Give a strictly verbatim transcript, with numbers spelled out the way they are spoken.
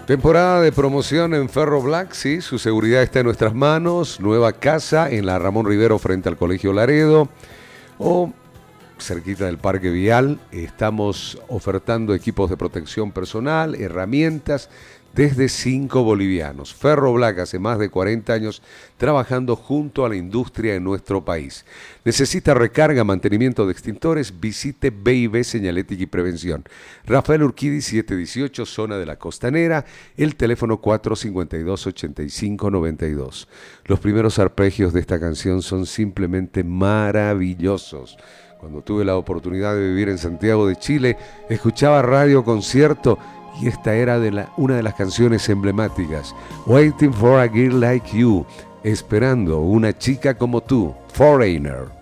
Temporada de promoción en Ferro Black, sí, su seguridad está en nuestras manos. Nueva casa en la Ramón Rivero frente al Colegio Laredo o cerquita del Parque Vial. Estamos ofertando equipos de protección personal, herramientas desde cinco bolivianos. Ferro Black hace más de cuarenta años trabajando junto a la industria en nuestro país. ¿Necesita recarga, mantenimiento de extintores? Visite B y B Señalética y Prevención. Rafael Urquidi setecientos dieciocho, zona de la Costanera, el teléfono cuatro cinco dos, ocho cinco nueve dos. Los primeros arpegios de esta canción son simplemente maravillosos. Cuando tuve la oportunidad de vivir en Santiago de Chile, escuchaba Radio Concierto y esta era de la, una de las canciones emblemáticas. Waiting for a girl like you, esperando una chica como tú, Foreigner.